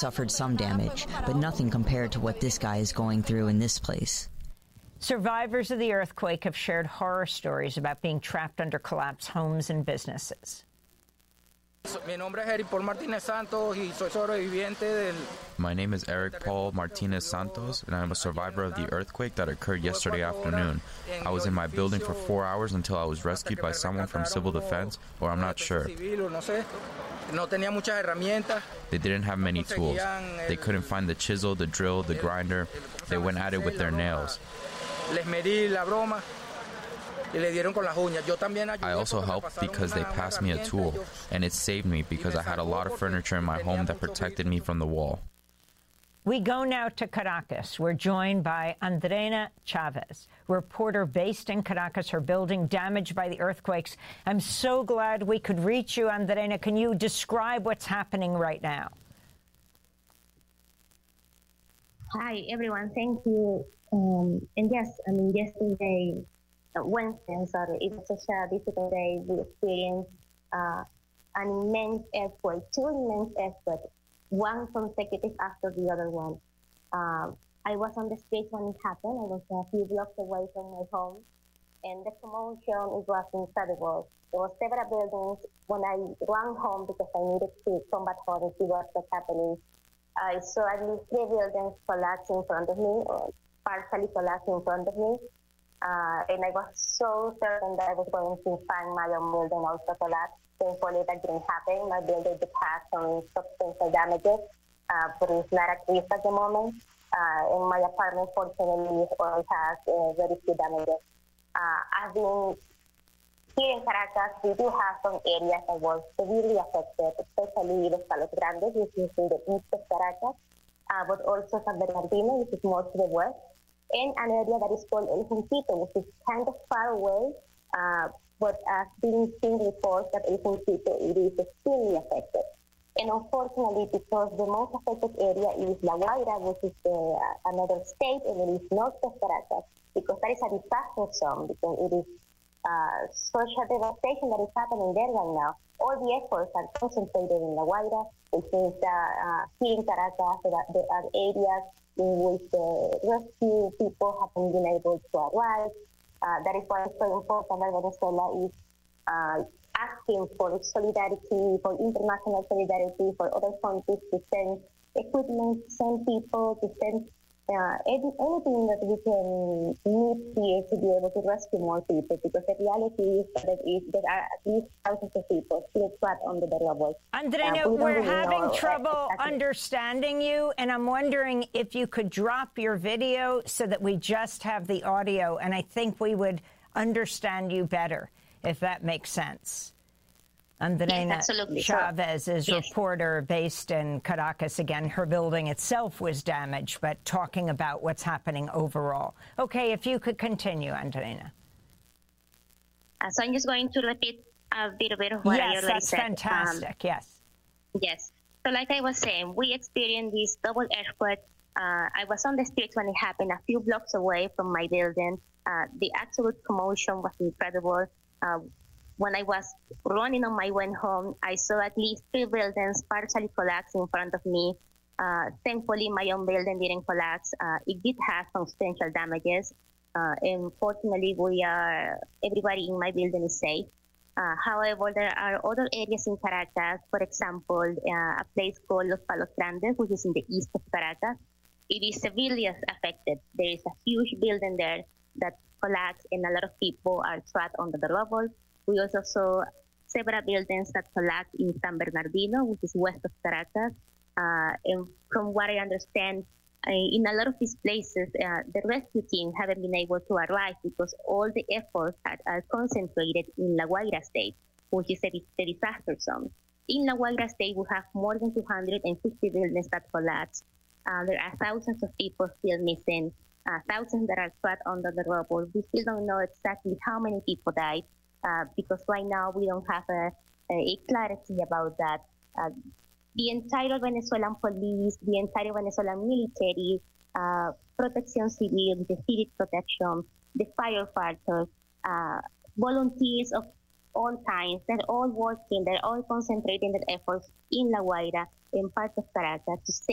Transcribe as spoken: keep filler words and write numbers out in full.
suffered some damage, but nothing compared to what this guy is going through in this place. Survivors of the earthquake have shared horror stories about being trapped under collapsed homes and businesses. My name is Eric Paul Martinez Santos, and I'm a survivor of the earthquake that occurred yesterday afternoon. I was in my building for four hours until I was rescued by someone from civil defense, or I'm not sure. They didn't have many tools. They couldn't find the chisel, the drill, the grinder. They went at it with their nails. I also helped because they passed me a tool, and it saved me because I had a lot of furniture in my home that protected me from the wall. We go now to Caracas. We're joined by Andreina Chavez, reporter based in Caracas, her building damaged by the earthquakes. I'm so glad we could reach you, Andreina. Can you describe what's happening right now? Hi, everyone. Thank you. Um, and yes, I mean, yesterday, uh, Wednesday, sorry, it was such a difficult day. We experienced uh, an immense earthquake, two immense earthquakes, one consecutive after the other one. Um, I was on the street when it happened. I was a few blocks away from my home, and the commotion, it was incredible. There were several buildings. When I ran home because I needed to come back home and see what was happening, I saw at least three buildings collapse in front of me, or partially collapse in front of me. Uh, and I was so certain that I was going to find my own building also collapse. Thankfully, that didn't happen. My building did have some substantial damages, uh, but it's not at risk at the moment. Uh, and my apartment, fortunately, only has uh, very few damages. Uh, I've been here in Caracas. We do have some areas that were severely affected, especially Los Palos Grandes, which is in the east of Caracas, uh, but also San Bernardino, which is more to the west, and an area that is called El Juncito, which is kind of far away, uh, but I've been seeing reports that El Juncito it is extremely affected. And unfortunately, because the most affected area is La Guaira, which is the, uh, another state, and it is north of Caracas, because that is a disaster zone, because it is uh, such a devastation that is happening there right now. All the efforts are concentrated in La Guaira, which is uh, uh, here in Caracas. There are, there are areas in which the rescue people haven't been able to arrive. Uh, that is why it's so important that Venezuela is uh, asking for solidarity, for international solidarity, for other countries to send equipment, to send people, to send uh, any, anything that we can need here to be able to rescue more people, because the reality is that is, there are at least thousands of people still trapped under the rubble. Andreina, uh, we we're really having trouble exactly. understanding you, and I'm wondering if you could drop your video so that we just have the audio, and I think we would understand you better, if that makes sense. Andreina yes, Chavez is yes. reporter based in Caracas. Again, her building itself was damaged, but talking about what's happening overall. Okay, if you could continue, Andreina. Uh, so I'm just going to repeat a bit, a bit of what yes, I already that's said. fantastic, um, yes. Yes. So like I was saying, we experienced this double earthquake. Uh, I was on the streets when it happened, a few blocks away from my building. Uh, the absolute commotion was incredible. Uh, When I was running on my way home, I saw at least three buildings partially collapse in front of me. Uh, thankfully, my own building didn't collapse. Uh, it did have substantial damages. Uh, and fortunately, we are, everybody in my building is safe. Uh, however, there are other areas in Caracas, for example, uh, a place called Los Palos Grandes, which is in the east of Caracas. It is severely affected. There is a huge building there that collapsed, and a lot of people are trapped under the rubble. We also saw several buildings that collapsed in San Bernardino, which is west of Caracas. Uh, and from what I understand, uh, in a lot of these places, uh, the rescue team haven't been able to arrive because all the efforts are, are concentrated in La Guaira state, which is a, the disaster zone. In La Guaira state, we have more than two hundred fifty buildings that collapsed. Uh, there are thousands of people still missing, uh, thousands that are trapped under the rubble. We still don't know exactly how many people died. Uh, because right now we don't have a, a clarity about that. Uh, the entire Venezuelan police, the entire Venezuelan military, uh, Protección Civil, the civil protection, the firefighters, uh, volunteers of all kinds, they're all working, they're all concentrating their efforts in La Guaira, in parts of Caracas, to